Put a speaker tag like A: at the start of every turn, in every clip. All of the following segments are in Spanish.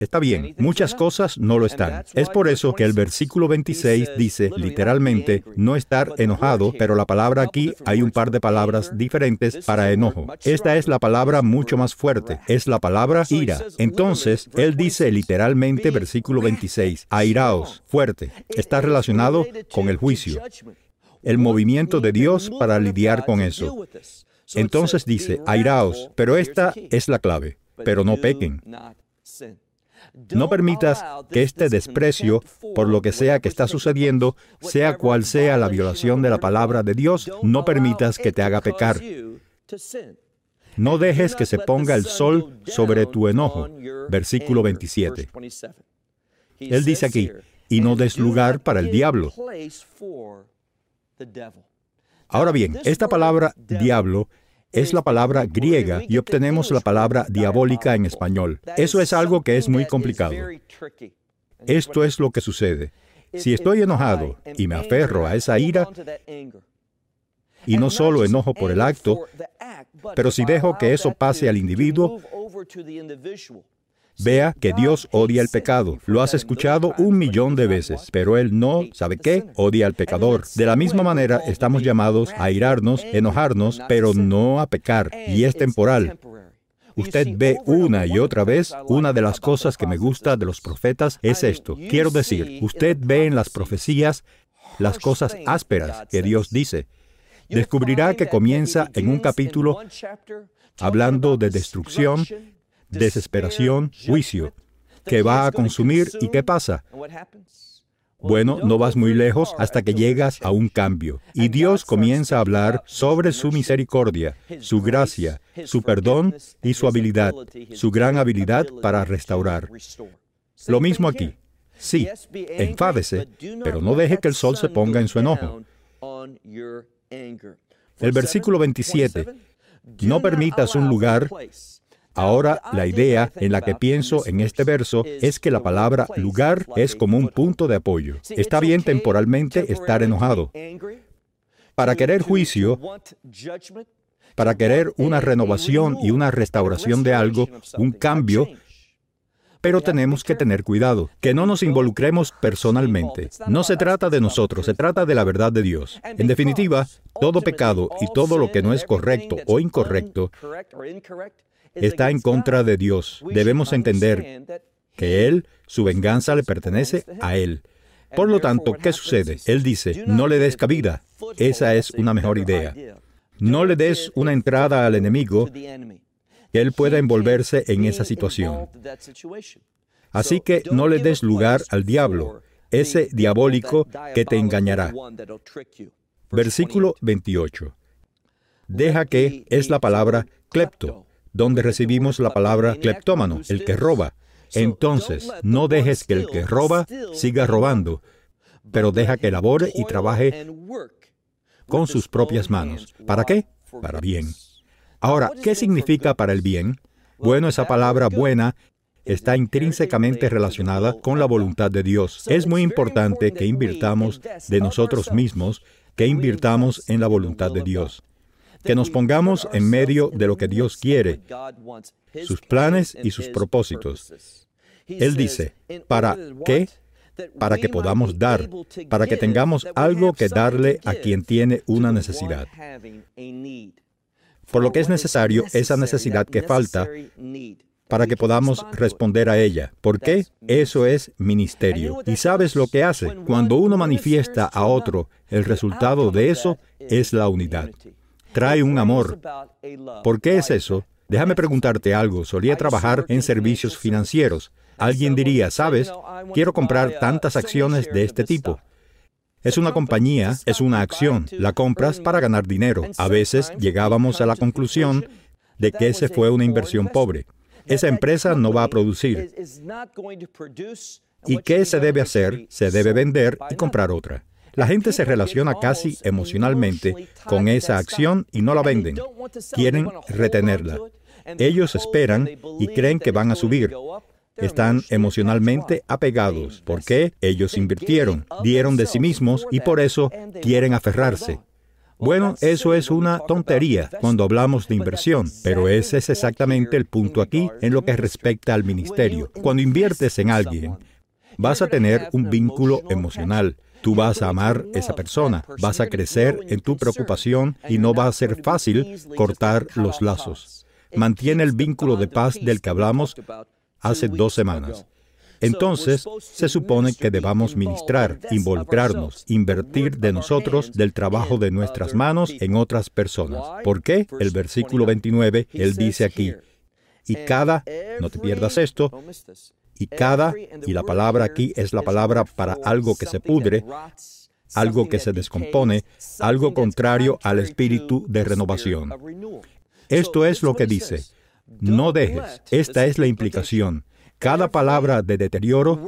A: Está bien, muchas cosas no lo están. Es por eso que el versículo 26 dice, literalmente, no estar enojado, pero la palabra aquí hay un par de palabras diferentes para enojo. Esta es la palabra mucho más fuerte, es la palabra ira. Entonces, él dice literalmente, versículo 26, airaos, fuerte. Está relacionado con el juicio, el movimiento de Dios para lidiar con eso. Entonces dice, airaos, pero esta es la clave, pero no pequen. No permitas que este desprecio por lo que sea que está sucediendo, sea cual sea la violación de la palabra de Dios, no permitas que te haga pecar. No dejes que se ponga el sol sobre tu enojo. Versículo 27. Él dice aquí, y no des lugar para el diablo. Ahora bien, esta palabra diablo es la palabra griega y obtenemos la palabra diabólica en español. Eso es algo que es muy complicado. Esto es lo que sucede. Si estoy enojado y me aferro a esa ira, y no solo enojo por el acto, pero si dejo que eso pase al individuo, vea que Dios odia el pecado. Lo has escuchado 1,000,000 de veces, pero Él no, ¿sabe qué? Odia al pecador. De la misma manera, estamos llamados a airarnos, enojarnos, pero no a pecar, y es temporal. Usted ve una y otra vez, una de las cosas que me gusta de los profetas es esto. Quiero decir, usted ve en las profecías las cosas ásperas que Dios dice. Descubrirá que comienza en un capítulo hablando de destrucción, desesperación, juicio, que va a consumir. ¿Y qué pasa? Bueno, no vas muy lejos hasta que llegas a un cambio. Y Dios comienza a hablar sobre su misericordia, su gracia, su perdón y su habilidad, su gran habilidad para restaurar. Lo mismo aquí. Sí, enfádese, pero no deje que el sol se ponga en su enojo. El versículo 27, no permitas un lugar. Ahora, la idea en la que pienso en este verso es que la palabra lugar es como un punto de apoyo. Está bien temporalmente estar enojado. Para querer juicio, para querer una renovación y una restauración de algo, un cambio, pero tenemos que tener cuidado, que no nos involucremos personalmente. No se trata de nosotros, se trata de la verdad de Dios. En definitiva, todo pecado y todo lo que no es correcto o incorrecto está en contra de Dios. Debemos entender que Él, su venganza le pertenece a Él. Por lo tanto, ¿qué sucede? Él dice, no le des cabida. Esa es una mejor idea. No le des una entrada al enemigo, que él pueda envolverse en esa situación. Así que no le des lugar al diablo, ese diabólico que te engañará. Versículo 28. Deja que es la palabra clepto, donde recibimos la palabra cleptómano, el que roba. Entonces, no dejes que el que roba siga robando, pero deja que labore y trabaje con sus propias manos. ¿Para qué? Para bien. Ahora, ¿qué significa para el bien? Bueno, esa palabra buena está intrínsecamente relacionada con la voluntad de Dios. Es muy importante que invirtamos de nosotros mismos, que invirtamos en la voluntad de Dios. Que nos pongamos en medio de lo que Dios quiere, sus planes y sus propósitos. Él dice, ¿para qué? Para que podamos dar, para que tengamos algo que darle a quien tiene una necesidad. Por lo que es necesario esa necesidad que falta para que podamos responder a ella. ¿Por qué? Eso es ministerio. ¿Y sabes lo que hace? Cuando uno manifiesta a otro, el resultado de eso es la unidad. Trae un amor. ¿Por qué es eso? Déjame preguntarte algo. Solía trabajar en servicios financieros. Alguien diría, ¿sabes? Quiero comprar tantas acciones de este tipo. Es una compañía, es una acción. La compras para ganar dinero. A veces llegábamos a la conclusión de que esa fue una inversión pobre. Esa empresa no va a producir. ¿Y qué se debe hacer? Se debe vender y comprar otra. La gente se relaciona casi emocionalmente con esa acción y no la venden. Quieren retenerla. Ellos esperan y creen que van a subir. Están emocionalmente apegados porque ellos invirtieron, dieron de sí mismos y por eso quieren aferrarse. Bueno, eso es una tontería cuando hablamos de inversión, pero ese es exactamente el punto aquí en lo que respecta al ministerio. Cuando inviertes en alguien, vas a tener un vínculo emocional. Tú vas a amar a esa persona, vas a crecer en tu preocupación y no va a ser fácil cortar los lazos. Mantiene el vínculo de paz del que hablamos hace 2 semanas. Entonces, se supone que debamos ministrar, involucrarnos, invertir de nosotros, del trabajo de nuestras manos en otras personas. ¿Por qué? El versículo 29, él dice aquí, y cada, no te pierdas esto, y la palabra aquí es la palabra para algo que se pudre, algo que se descompone, algo contrario al espíritu de renovación. Esto es lo que dice. No dejes. Esta es la implicación. Cada palabra de deterioro,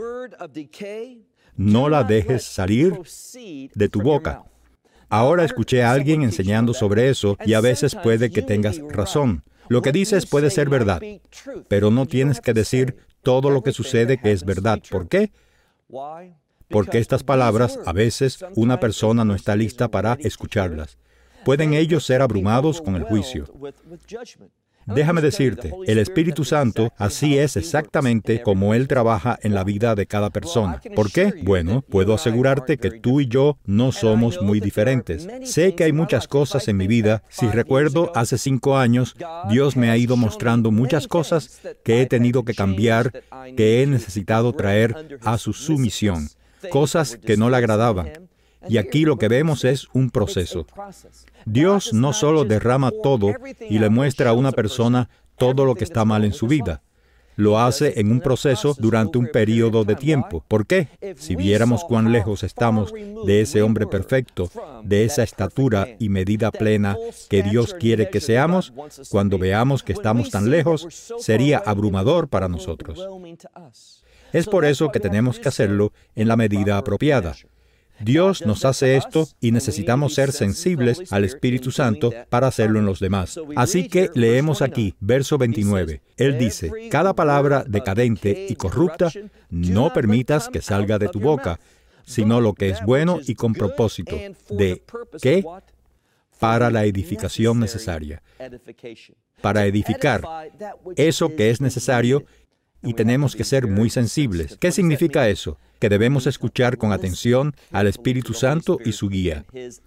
A: no la dejes salir de tu boca. Ahora escuché a alguien enseñando sobre eso y a veces puede que tengas razón. Lo que dices puede ser verdad, pero no tienes que decir todo lo que sucede que es verdad. ¿Por qué? Porque estas palabras, a veces, una persona no está lista para escucharlas. Pueden ellos ser abrumados con el juicio. Déjame decirte, el Espíritu Santo así es exactamente como Él trabaja en la vida de cada persona. ¿Por qué? Bueno, puedo asegurarte que tú y yo no somos muy diferentes. Sé que hay muchas cosas en mi vida. Si recuerdo, hace 5 años, Dios me ha ido mostrando muchas cosas que he tenido que cambiar, que he necesitado traer a su sumisión. Cosas que no le agradaban. Y aquí lo que vemos es un proceso. Dios no solo derrama todo y le muestra a una persona todo lo que está mal en su vida. Lo hace en un proceso durante un periodo de tiempo. ¿Por qué? Si viéramos cuán lejos estamos de ese hombre perfecto, de esa estatura y medida plena que Dios quiere que seamos, cuando veamos que estamos tan lejos, sería abrumador para nosotros. Es por eso que tenemos que hacerlo en la medida apropiada. Dios nos hace esto y necesitamos ser sensibles al Espíritu Santo para hacerlo en los demás. Así que leemos aquí, verso 29. Él dice, cada palabra decadente y corrupta no permitas que salga de tu boca, sino lo que es bueno y con propósito. ¿De qué? Para la edificación necesaria. Para edificar eso que es necesario. Y tenemos que ser muy sensibles. ¿Qué significa eso? Que debemos escuchar con atención al Espíritu Santo y su guía.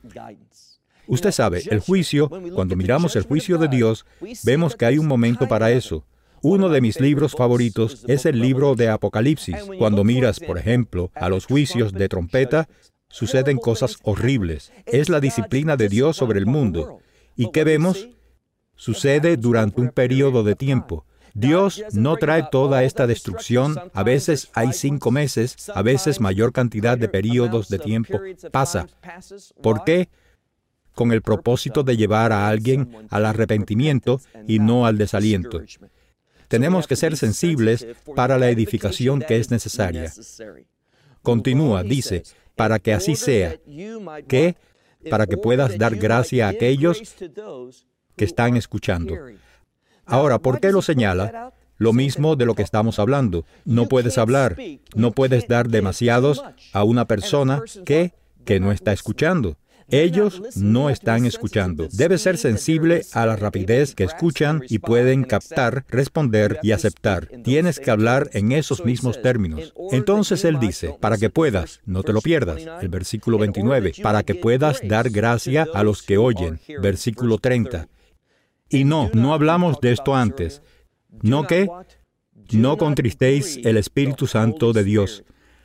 A: Usted sabe, el juicio, cuando miramos el juicio de Dios, vemos que hay un momento para eso. Uno de mis libros favoritos es el libro de Apocalipsis. Cuando miras, por ejemplo, a los juicios de trompeta, suceden cosas horribles. Es la disciplina de Dios sobre el mundo. ¿Y qué vemos? Sucede durante un periodo de tiempo. Dios no trae toda esta destrucción. A veces hay 5 meses, a veces mayor cantidad de periodos de tiempo pasa. ¿Por qué? Con el propósito de llevar a alguien al arrepentimiento y no al desaliento. Tenemos que ser sensibles para la edificación que es necesaria. Continúa, dice, para que así sea. ¿Qué? Para que puedas dar gracia a aquellos que están escuchando. Ahora, ¿por qué lo señala? Lo mismo de lo que estamos hablando. No puedes hablar, no puedes dar demasiados a una persona que no está escuchando. Ellos no están escuchando. Debes ser sensible a la rapidez que escuchan y pueden captar, responder y aceptar. Tienes que hablar en esos mismos términos. Entonces él dice, para que puedas, no te lo pierdas, el versículo 29, para que puedas dar gracia a los que oyen, versículo 30. Y no hablamos de esto antes. No que no contristéis el Espíritu Santo de Dios.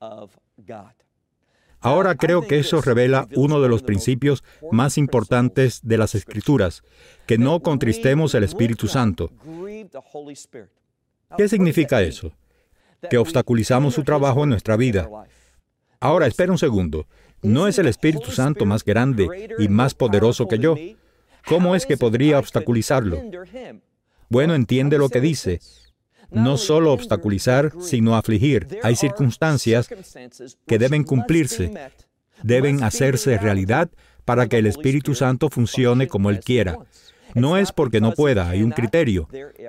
A: Ahora creo que eso revela uno de los principios más importantes de las Escrituras, que no contristemos el Espíritu Santo. ¿Qué significa eso? Que obstaculizamos su trabajo en nuestra vida. Ahora, espera un segundo. ¿No es el Espíritu Santo más grande y más poderoso que yo? ¿Cómo es que podría obstaculizarlo? Bueno, entiende lo que dice. No solo obstaculizar, sino afligir. Hay circunstancias que deben cumplirse, deben hacerse realidad para que el Espíritu Santo funcione como Él quiera. No es porque no pueda, hay un criterio.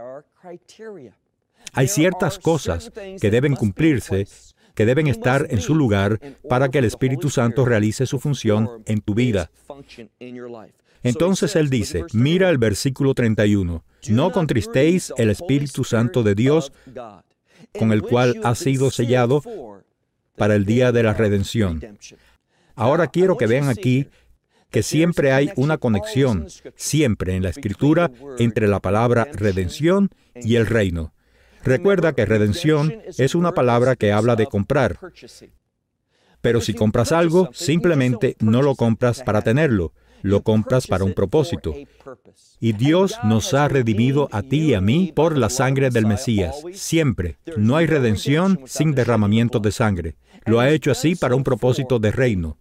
A: Hay ciertas cosas que deben cumplirse, que deben estar en su lugar para que el Espíritu Santo realice su función en tu vida. Entonces Él dice, mira el versículo 31, no contristéis el Espíritu Santo de Dios, con el cual ha sido sellado para el día de la redención. Ahora quiero que vean aquí que siempre hay una conexión, siempre en la Escritura, entre la palabra redención y el reino. Recuerda que redención es una palabra que habla de comprar. Pero si compras algo, simplemente no lo compras para tenerlo, lo compras para un propósito. Y Dios nos ha redimido a ti y a mí por la sangre del Mesías. Siempre. No hay redención sin derramamiento de sangre. Lo ha hecho así para un propósito de reino.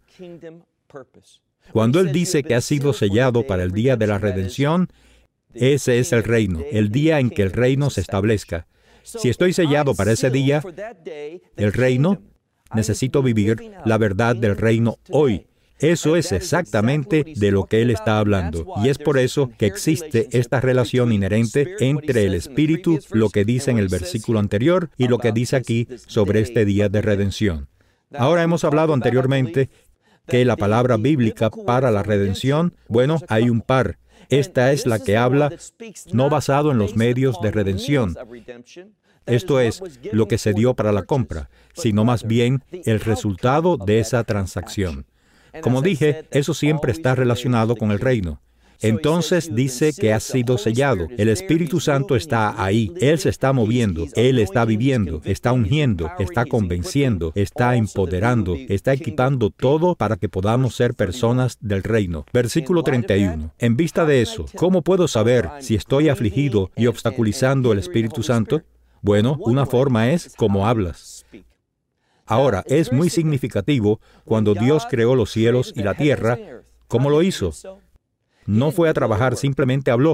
A: Cuando Él dice que ha sido sellado para el día de la redención, ese es el reino, el día en que el reino se establezca. Si estoy sellado para ese día, el reino, necesito vivir la verdad del reino hoy. Eso es exactamente de lo que Él está hablando. Y es por eso que existe esta relación inherente entre el Espíritu, lo que dice en el versículo anterior, y lo que dice aquí sobre este día de redención. Ahora hemos hablado anteriormente que la palabra bíblica para la redención, bueno, hay un par. Esta es la que habla no basado en los medios de redención. Esto es, lo que se dio para la compra, sino más bien el resultado de esa transacción. Como dije, eso siempre está relacionado con el reino. Entonces dice que ha sido sellado. El Espíritu Santo está ahí. Él se está moviendo. Él está viviendo. Está ungiendo. Está convenciendo. Está empoderando. Está equipando todo para que podamos ser personas del reino. Versículo 31. En vista de eso, ¿cómo puedo saber si estoy afligido y obstaculizando el Espíritu Santo? Bueno, una forma es cómo hablas. Ahora, es muy significativo cuando Dios creó los cielos y la tierra, ¿cómo lo hizo? No fue a trabajar, simplemente habló.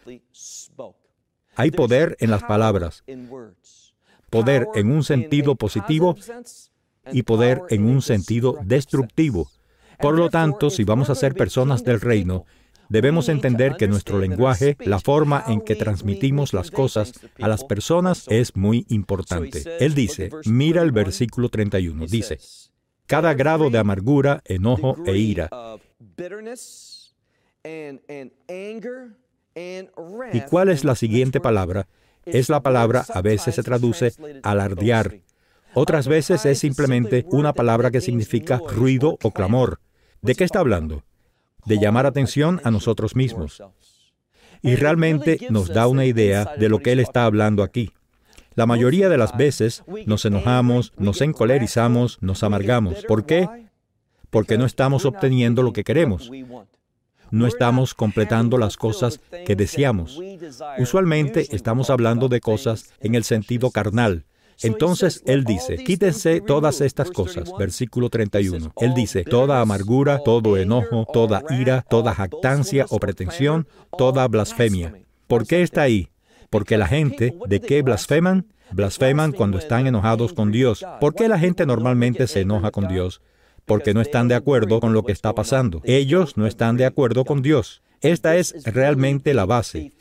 A: Hay poder en las palabras. Poder en un sentido positivo y poder en un sentido destructivo. Por lo tanto, si vamos a ser personas del reino, debemos entender que nuestro lenguaje, la forma en que transmitimos las cosas a las personas es muy importante. Él dice, mira el versículo 31, dice, cada grado de amargura, enojo e ira. ¿Y cuál es la siguiente palabra? Es la palabra, a veces se traduce alardear. Otras veces es simplemente una palabra que significa ruido o clamor. ¿De qué está hablando? De llamar atención a nosotros mismos. Y realmente nos da una idea de lo que Él está hablando aquí. La mayoría de las veces nos enojamos, nos encolerizamos, nos amargamos. ¿Por qué? Porque no estamos obteniendo lo que queremos. No estamos completando las cosas que deseamos. Usualmente estamos hablando de cosas en el sentido carnal. Entonces Él dice, quítense todas estas cosas. Versículo 31. Él dice, toda amargura, todo enojo, toda ira, toda jactancia o pretensión, toda blasfemia. ¿Por qué está ahí? Porque la gente, ¿de qué blasfeman? Blasfeman cuando están enojados con Dios. ¿Por qué la gente normalmente se enoja con Dios? Porque no están de acuerdo con lo que está pasando. Ellos no están de acuerdo con Dios. Esta es realmente la base.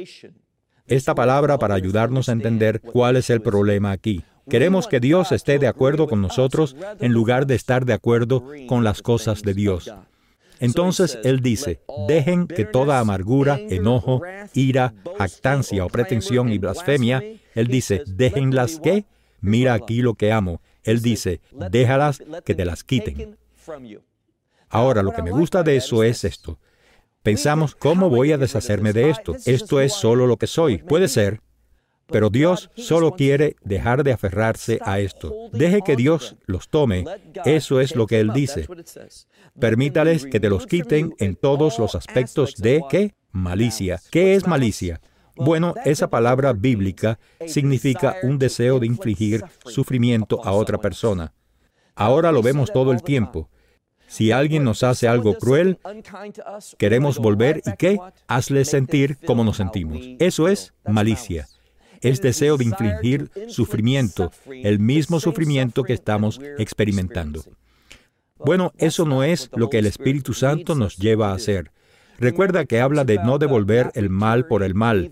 A: Esta palabra para ayudarnos a entender cuál es el problema aquí. Queremos que Dios esté de acuerdo con nosotros en lugar de estar de acuerdo con las cosas de Dios. Entonces Él dice, dejen que toda amargura, enojo, ira, jactancia o pretensión y blasfemia, Él dice, déjenlas ¿qué? Mira aquí lo que amo. Él dice, déjalas que te las quiten. Ahora, lo que me gusta de eso es esto. Pensamos, ¿cómo voy a deshacerme de esto? Esto es solo lo que soy. Puede ser, pero Dios solo quiere dejar de aferrarse a esto. Deje que Dios los tome. Eso es lo que Él dice. Permítales que te los quiten en todos los aspectos de, ¿qué? Malicia. ¿Qué es malicia? Bueno, esa palabra bíblica significa un deseo de infligir sufrimiento a otra persona. Ahora lo vemos todo el tiempo. Si alguien nos hace algo cruel, queremos volver y ¿qué? Hazle sentir como nos sentimos. Eso es malicia. Es deseo de infligir sufrimiento, el mismo sufrimiento que estamos experimentando. Bueno, eso no es lo que el Espíritu Santo nos lleva a hacer. Recuerda que habla de no devolver el mal por el mal,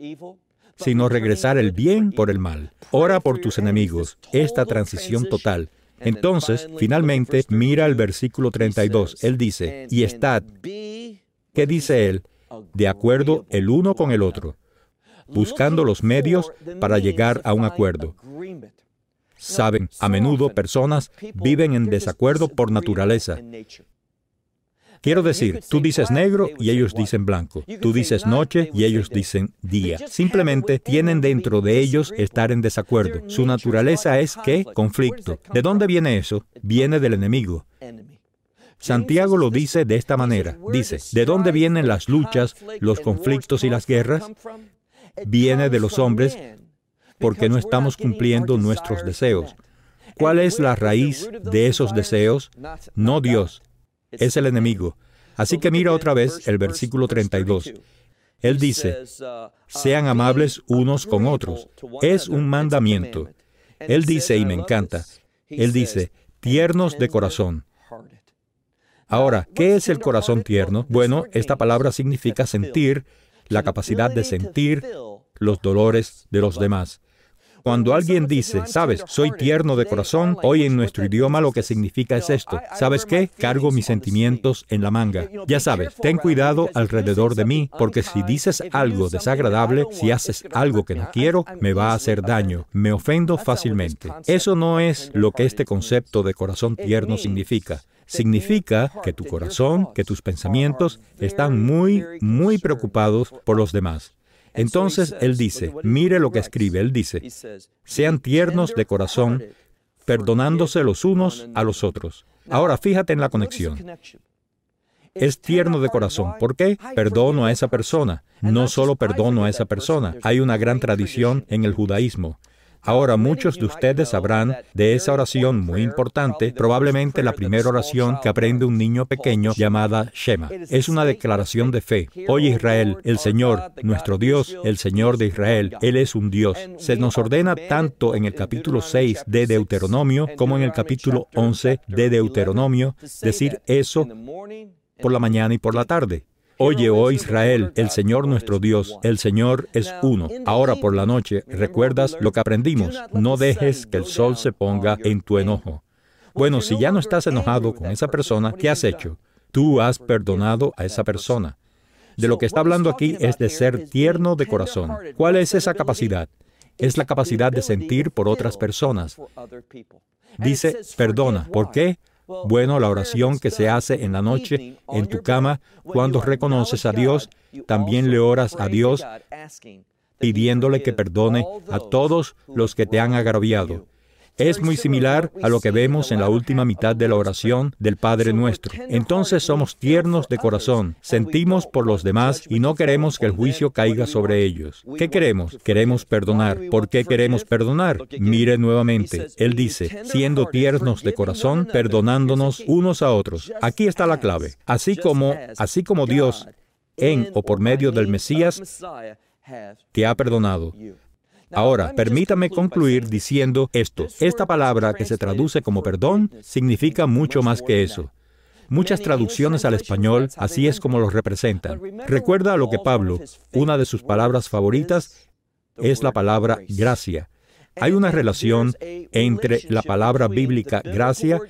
A: sino regresar el bien por el mal. Ora por tus enemigos. Esta transición total. Entonces, finalmente, mira el versículo 32. Él dice, y estad ¿Qué dice él? De acuerdo el uno con el otro, buscando los medios para llegar a un acuerdo. Saben, a menudo personas viven en desacuerdo por naturaleza. Quiero decir, tú dices negro y ellos dicen blanco. Tú dices noche y ellos dicen día. Simplemente tienen dentro de ellos estar en desacuerdo. Su naturaleza es ¿qué? Conflicto. ¿De dónde viene eso? Viene del enemigo. Santiago lo dice de esta manera. Dice, ¿de dónde vienen las luchas, los conflictos y las guerras? Viene de los hombres porque no estamos cumpliendo nuestros deseos. ¿Cuál es la raíz de esos deseos? No Dios. Es el enemigo. Así que mira otra vez el versículo 32. Él dice, sean amables unos con otros. Es un mandamiento. Él dice, y me encanta, él dice, tiernos de corazón. Ahora, ¿qué es el corazón tierno? Bueno, esta palabra significa sentir, la capacidad de sentir los dolores de los demás. Cuando alguien dice, sabes, soy tierno de corazón, hoy en nuestro idioma lo que significa es esto. ¿Sabes qué? Cargo mis sentimientos en la manga. Ya sabes, ten cuidado alrededor de mí, porque si dices algo desagradable, si haces algo que no quiero, me va a hacer daño. Me ofendo fácilmente. Eso no es lo que este concepto de corazón tierno significa. Significa que tu corazón, que tus pensamientos están muy preocupados por los demás. Entonces, él dice, mire lo que escribe, él dice, sean tiernos de corazón, perdonándose los unos a los otros. Ahora, fíjate en la conexión. Es tierno de corazón. ¿Por qué? Perdono a esa persona. No solo perdono a esa persona. Hay una gran tradición en el judaísmo. Ahora, muchos de ustedes sabrán de esa oración muy importante, probablemente la primera oración que aprende un niño pequeño llamada Shema. Es una declaración de fe. Oye Israel, el Señor, nuestro Dios, el Señor de Israel, Él es un Dios. Se nos ordena tanto en el capítulo 6 de Deuteronomio como en el capítulo 11 de Deuteronomio decir eso por la mañana y por la tarde. Oye, oh Israel, el Señor nuestro Dios, el Señor es uno. Ahora por la noche, ¿recuerdas lo que aprendimos? No dejes que el sol se ponga en tu enojo. Bueno, si ya no estás enojado con esa persona, ¿qué has hecho? Tú has perdonado a esa persona. De lo que está hablando aquí es de ser tierno de corazón. ¿Cuál es esa capacidad? Es la capacidad de sentir por otras personas. Dice, perdona. ¿Por qué? Bueno, la oración que se hace en la noche, en tu cama, cuando reconoces a Dios, también le oras a Dios pidiéndole que perdone a todos los que te han agraviado. Es muy similar a lo que vemos en la última mitad de la oración del Padre Nuestro. Entonces somos tiernos de corazón, sentimos por los demás y no queremos que el juicio caiga sobre ellos. ¿Qué queremos? Queremos perdonar. ¿Por qué queremos perdonar? Mire nuevamente, Él dice, siendo tiernos de corazón, perdonándonos unos a otros. Aquí está la clave. Así como Dios, en o por medio del Mesías, te ha perdonado. Ahora, permítame concluir diciendo esto. Esta palabra que se traduce como perdón significa mucho más que eso. Muchas traducciones al español así es como lo representan. Recuerda lo que Pablo, una de sus palabras favoritas, es la palabra gracia. Hay una relación entre la palabra bíblica gracia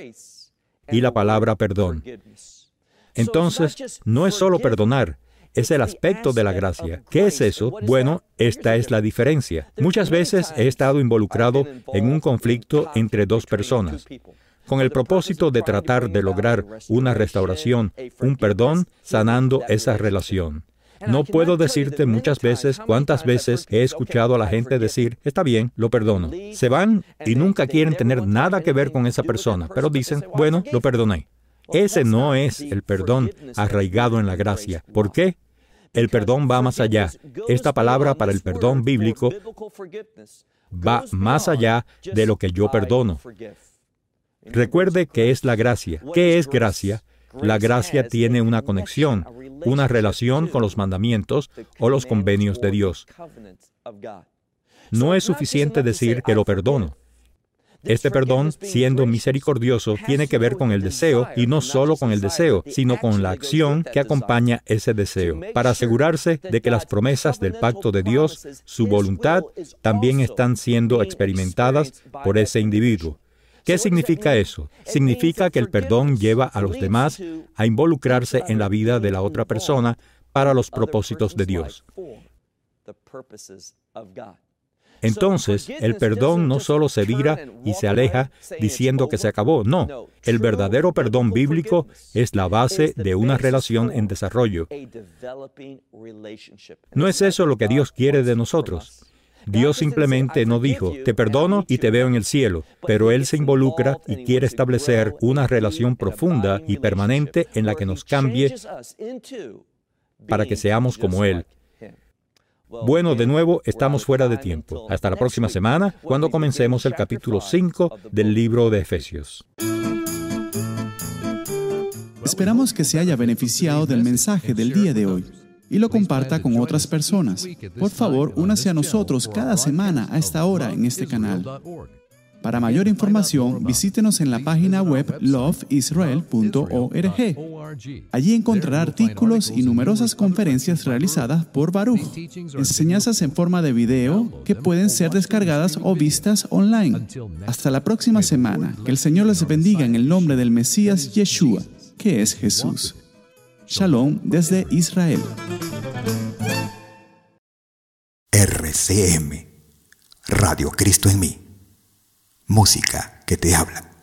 A: y la palabra perdón. Entonces, no es solo perdonar, es el aspecto de la gracia. ¿Qué es eso? Bueno, esta es la diferencia. Muchas veces he estado involucrado en un conflicto entre dos personas, con el propósito de tratar de lograr una restauración, un perdón, sanando esa relación. No puedo decirte muchas veces cuántas veces he escuchado a la gente decir, está bien, lo perdono. Se van y nunca quieren tener nada que ver con esa persona, pero dicen, bueno, lo perdoné. Ese no es el perdón arraigado en la gracia. ¿Por qué? El perdón va más allá. Esta palabra para el perdón bíblico va más allá de lo que yo perdono. Recuerde que es la gracia. ¿Qué es gracia? La gracia tiene una conexión, una relación con los mandamientos o los convenios de Dios. No es suficiente decir que lo perdono. Este perdón, siendo misericordioso, tiene que ver con el deseo, y no solo con el deseo, sino con la acción que acompaña ese deseo, para asegurarse de que las promesas del pacto de Dios, su voluntad, también están siendo experimentadas por ese individuo. ¿Qué significa eso? Significa que el perdón lleva a los demás a involucrarse en la vida de la otra persona para los propósitos de Dios. Entonces, el perdón no solo se vira y se aleja diciendo que se acabó. No, el verdadero perdón bíblico es la base de una relación en desarrollo. No es eso lo que Dios quiere de nosotros. Dios simplemente no dijo, te perdono y te veo en el cielo, pero Él se involucra y quiere establecer una relación profunda y permanente en la que nos cambie para que seamos como Él. Bueno, de nuevo, estamos fuera de tiempo. Hasta la próxima semana, cuando comencemos el capítulo 5 del libro de Efesios.
B: Esperamos que se haya beneficiado del mensaje del día de hoy y lo comparta con otras personas. Por favor, únase a nosotros cada semana a esta hora en este canal. Para mayor información, visítenos en la página web loveisrael.org. Allí encontrará artículos y numerosas conferencias realizadas por Baruch, enseñanzas en forma de video que pueden ser descargadas o vistas online. Hasta la próxima semana. Que el Señor les bendiga en el nombre del Mesías Yeshua, que es Jesús. Shalom desde Israel.
C: RCM, Radio Cristo en mí. Música que te habla.